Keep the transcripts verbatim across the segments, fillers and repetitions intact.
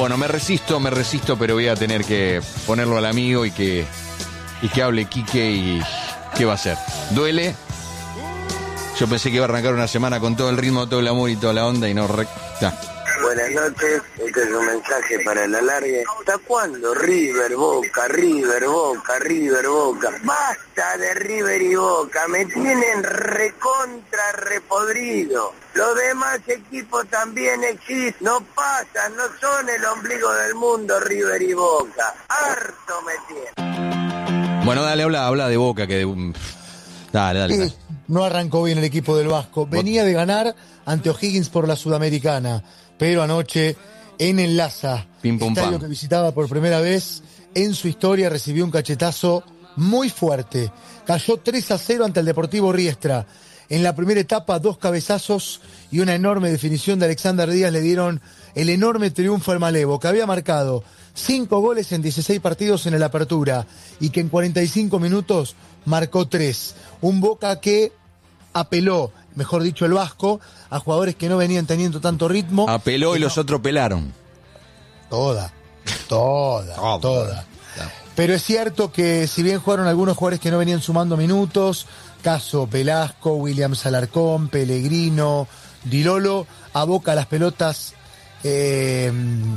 Bueno, me resisto, me resisto, pero voy a tener que ponerlo al amigo y que, y que hable Quique y ¿qué va a hacer? ¿Duele? Yo pensé que iba a arrancar una semana con todo el ritmo, todo el amor y toda la onda y no... Re... Nah. Buenas noches, este es un mensaje para el alargue. ¿Hasta cuándo River, Boca, River, Boca, River, Boca? Basta de River y Boca, me tienen recontra repodrido. Los demás equipos también existen, no pasan, no son el ombligo del mundo River y Boca. Harto me tienen. Bueno, dale, habla, habla de Boca, que... Dale, dale. Sí, no arrancó bien el equipo del Vasco. Venía de ganar ante O'Higgins por la Sudamericana, pero anoche en el Laza, Pim, pum, estadio pam. que visitaba por primera vez en su historia, recibió un cachetazo muy fuerte. Cayó tres a cero ante el Deportivo Riestra. En la primera etapa, dos cabezazos y una enorme definición de Alexander Díaz le dieron el enorme triunfo al Malevo, que había marcado cinco goles en dieciséis partidos en el Apertura y que en cuarenta y cinco minutos marcó tres. Un Boca que apeló, mejor dicho el Vasco, a jugadores que no venían teniendo tanto ritmo. Apeló y no, los otros pelaron. Toda, toda, Todo. toda. Pero es cierto que si bien jugaron algunos jugadores que no venían sumando minutos, caso Velasco, Williams Alarcón, Pellegrino, Di Lolo, a Boca las pelotas eh,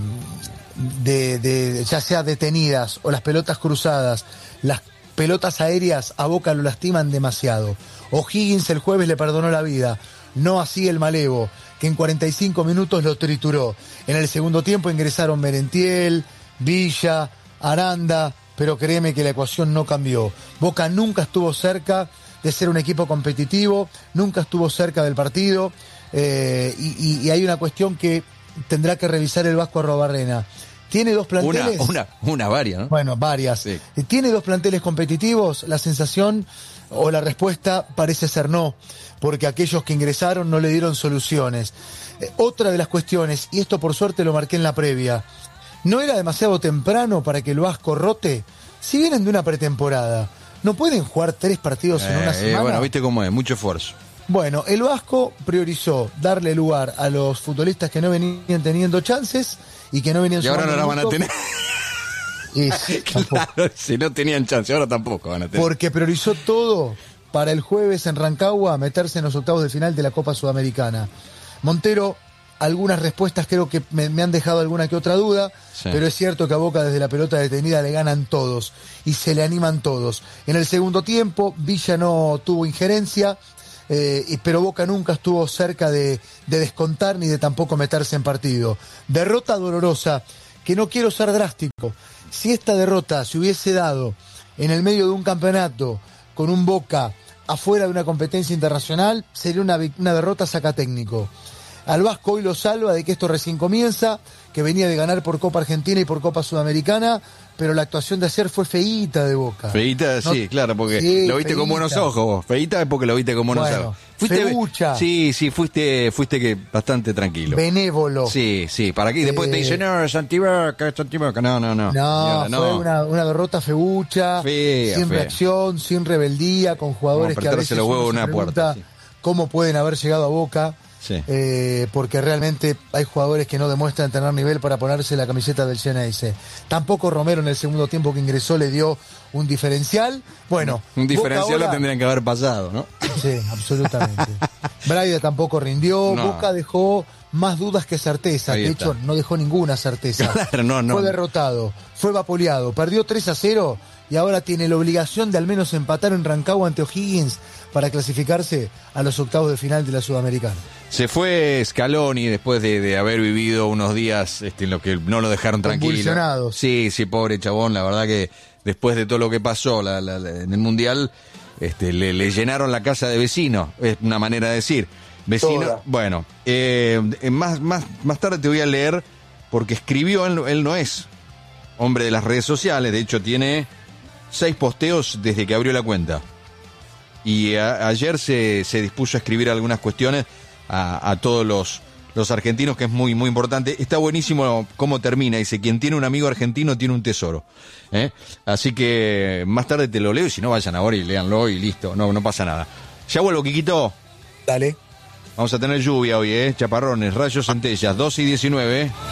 de, de, ya sea detenidas o las pelotas cruzadas, las pelotas aéreas a Boca lo lastiman demasiado. O'Higgins el jueves le perdonó la vida, no así el Malevo, que en cuarenta y cinco minutos lo trituró. En el segundo tiempo ingresaron Merentiel, Villa, Aranda, pero créeme que la ecuación no cambió. Boca nunca estuvo cerca de ser un equipo competitivo, nunca estuvo cerca del partido, eh, y, y, y hay una cuestión que tendrá que revisar el Vasco Arrobarrena. ¿Tiene dos planteles? Una, una, una varias, ¿no? Bueno, varias. Sí. ¿Tiene dos planteles competitivos? La sensación o la respuesta parece ser no, porque aquellos que ingresaron no le dieron soluciones. Eh, otra de las cuestiones, y esto por suerte lo marqué en la previa, ¿no era demasiado temprano para que el Vasco rote? Si vienen de una pretemporada, ¿no pueden jugar tres partidos en Eh, una eh, semana? bueno, viste cómo es, mucho esfuerzo. Bueno, el Vasco priorizó darle lugar a los futbolistas que no venían teniendo chances y que no venían Y ahora no sumando la van a minutos. tener. Y sí, tampoco. Claro, si no tenían chance, ahora tampoco van a tener. Porque priorizó todo para el jueves en Rancagua meterse en los octavos de final de la Copa Sudamericana. Montero, algunas respuestas creo que me, me han dejado alguna que otra duda, Sí. pero es cierto que a Boca desde la pelota detenida le ganan todos y se le animan todos. En el segundo tiempo Villa no tuvo injerencia, eh, y- pero Boca nunca estuvo cerca de, de descontar ni de tampoco meterse en partido. Derrota dolorosa, que no quiero ser drástico. Si esta derrota se hubiese dado en el medio de un campeonato con un Boca afuera de una competencia internacional, sería una, vi- una derrota sacatécnico. Al Vasco hoy lo salva de que esto recién comienza, que venía de ganar por Copa Argentina y por Copa Sudamericana, pero la actuación de ayer fue feíta de Boca. Feíta, No- sí, claro, porque Sí, lo viste con feíta. buenos ojos vos. Feíta es porque lo viste con buenos Bueno, ojos. Fuiste, feucha. Sí, sí, fuiste, fuiste que bastante tranquilo. Benévolo. Sí, sí, para qué. Después te Eh, dicen, no, es antiboca, es antiboca. No, no, no. No, Señora, fue una, una derrota feucha, Fea, sin fea. reacción, sin rebeldía, con jugadores Como que a apretarse veces los huevos uno en se una puerta, pregunta sí. cómo pueden haber llegado a Boca. Sí. Eh, porque realmente hay jugadores que no demuestran tener nivel para ponerse la camiseta del Xeneize. Tampoco Romero en el segundo tiempo que ingresó le dio un diferencial. Bueno, Un Boca diferencial ahora- lo tendrían que haber pasado, ¿no? Sí, absolutamente. Braida tampoco rindió. No. Boca dejó más dudas que certeza. Ahí De está. hecho, no dejó ninguna certeza. Claro, no, no. Fue derrotado, fue vapuleado, perdió tres a cero y ahora tiene la obligación de al menos empatar en Rancagua ante O'Higgins para clasificarse a los octavos de final de la Sudamericana. Se fue Scaloni después de, de haber vivido unos días este, en los que no lo dejaron tranquilo. Convulsionados. Sí, sí, pobre chabón. La verdad que después de todo lo que pasó la, la- la- en el Mundial, este, le, le llenaron la casa de vecinos. Es una manera de decir. Vecino. Toda. Bueno, eh, eh, más, más, más tarde te voy a leer porque escribió, él, él no es hombre de las redes sociales. De hecho, tiene seis posteos desde que abrió la cuenta. Y a- ayer se, se dispuso a escribir algunas cuestiones a, a todos los, los argentinos, que es muy, muy importante. Está buenísimo cómo termina. Dice, quien tiene un amigo argentino tiene un tesoro. ¿Eh? Así que más tarde te lo leo y si no, vayan ahora y léanlo y listo. No, no pasa nada. Ya vuelvo, Quiquito. Dale. Vamos a tener lluvia hoy, ¿eh? Chaparrones, rayos, centellas, doce y diecinueve.